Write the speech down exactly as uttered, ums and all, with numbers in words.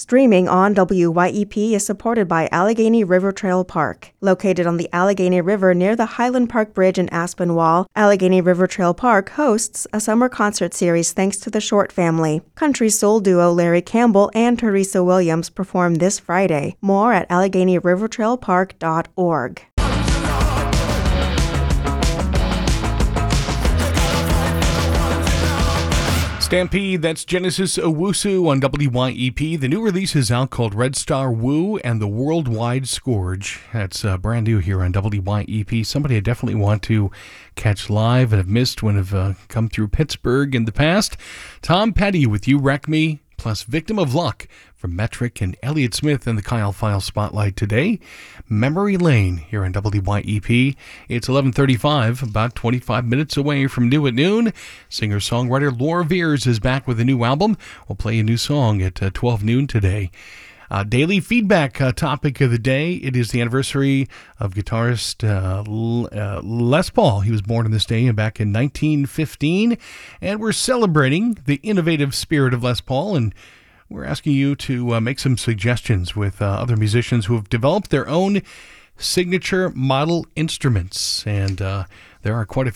Streaming on W Y E P is supported by Allegheny River Trail Park. Located on the Allegheny River near the Highland Park Bridge in Aspinwall, Allegheny River Trail Park hosts a summer concert series thanks to the Short family. Country soul duo Larry Campbell and Teresa Williams perform this Friday. More at allegheny river trail park dot org. Stampede, that's Genesis Owusu on W Y E P. The new release is out called Red Star Woo and the Worldwide Scourge. That's uh, brand new here on W Y E P. Somebody I definitely want to catch live and have missed when I've uh, come through Pittsburgh in the past. Tom Petty with You Wreck Me, plus Victim of Luck from Metric and Elliott Smith in the Kyle File Spotlight today. Memory Lane here on W Y E P. It's eleven thirty-five, about twenty-five minutes away from New at Noon. Singer-songwriter Laura Veers is back with a new album. We'll play a new song at uh, twelve noon today. Uh, daily feedback uh, topic of the day. It is the anniversary of guitarist uh, L- uh, Les Paul. He was born on this day back in nineteen fifteen, and we're celebrating the innovative spirit of Les Paul, and we're asking you to uh, make some suggestions with uh, other musicians who have developed their own signature model instruments, and uh, there are quite a